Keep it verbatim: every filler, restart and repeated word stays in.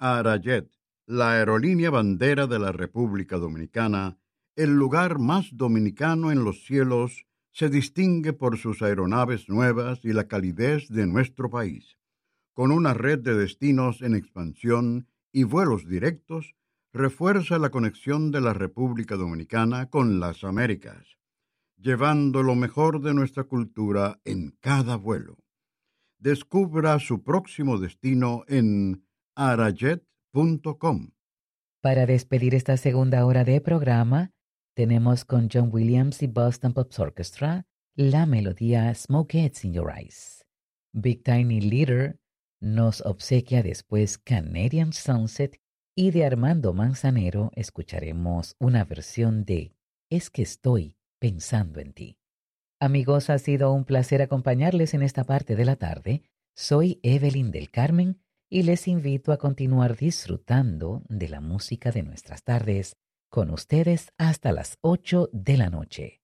Arayet, la aerolínea bandera de la República Dominicana, el lugar más dominicano en los cielos, se distingue por sus aeronaves nuevas y la calidez de nuestro país. Con una red de destinos en expansión y vuelos directos, refuerza la conexión de la República Dominicana con las Américas, llevando lo mejor de nuestra cultura en cada vuelo. Descubra su próximo destino en arayet punto com. Para despedir esta segunda hora de programa, tenemos con John Williams y Boston Pops Orchestra la melodía Smokeheads in Your Eyes. Big Tiny Leader nos obsequia después Canadian Sunset y de Armando Manzanero escucharemos una versión de Es que estoy pensando en ti. Amigos, ha sido un placer acompañarles en esta parte de la tarde. Soy Evelyn del Carmen y les invito a continuar disfrutando de la música de nuestras tardes con ustedes hasta las ocho de la noche.